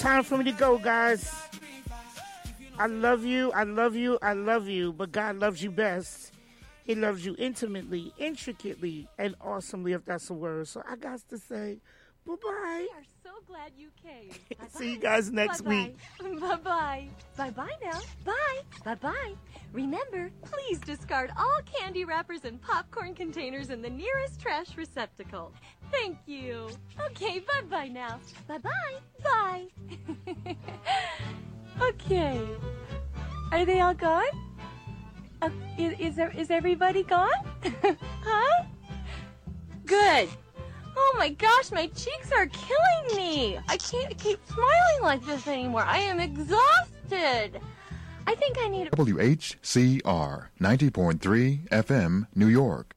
time for me to go, guys. I love you, I love you, I love you, but God loves you best. He loves you intimately, intricately, and awesomely, if that's a word. So I got to say, bye-bye. We are so glad you came. See you guys next week. Bye-bye. Bye-bye now. Bye. Bye-bye. Remember, please discard all candy wrappers and popcorn containers in the nearest trash receptacle. Thank you. Okay, bye-bye now. Bye-bye. Bye. Okay. Are they all gone? Is everybody gone? Huh? Good. Oh my gosh, my cheeks are killing me. I can't keep smiling like this anymore. I am exhausted. I think I need WHCR 90.3 FM, New York.